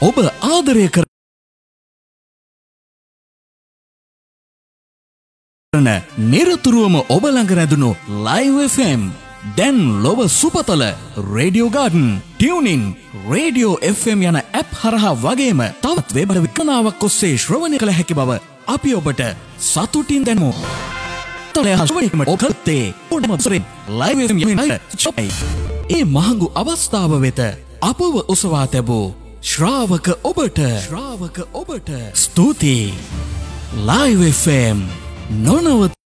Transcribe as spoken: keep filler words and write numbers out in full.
ඔබ ආදරය කරන නිරතුරුවම ඔබ ළඟ රැඳුණු Live F M දැන් ලොව සුපතල Radio Garden, TuneIn, Radio F M යන ඇප් හරහා වගේම තවත් වෙබ් විකරණාවක් ඔස්සේ ශ්‍රවණය කළ හැකි බව අපි ඔබට සතුටින් දැන්මු. ඔබතේ පොඩමසරේ Live F M ඒ මහඟු අවස්ථාව වෙත අපව උසවා තැබූ ශ්‍රාවක ඔබට ශ්‍රාවක ඔබට ස්තුතියි. Live F M නොනවත